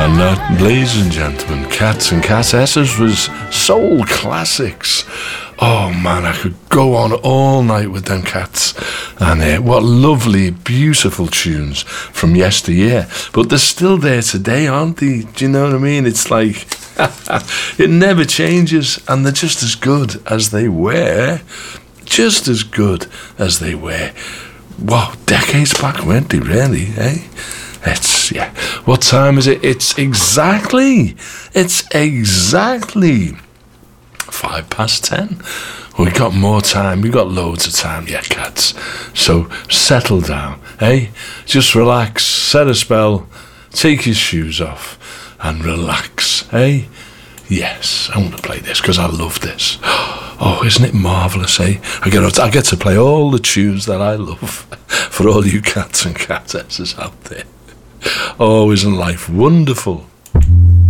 And that, ladies and gentlemen, Cats and Cattesses was soul classics. Oh man, I could go on all night with them cats. And what lovely, beautiful tunes from yesteryear. But they're still there today, aren't they? Do you know what I mean? It's like, it never changes. And they're just as good as they were. Just as good as they were. Wow, decades back, weren't they, really, eh? Yeah. What time is it? It's exactly 10:05. We got more time. We got loads of time yet, cats. So settle down, eh? Just relax, set a spell, take your shoes off, and relax, eh? Yes, I want to play this because I love this. Oh, isn't it marvellous, eh? I get to play all the tunes that I love for all you cats and cattesses out there. Oh, isn't life wonderful?